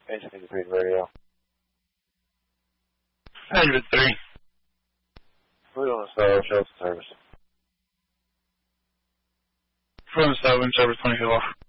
83 radio. -3. Fleet on the Star, show service. From the 7, service 20 off.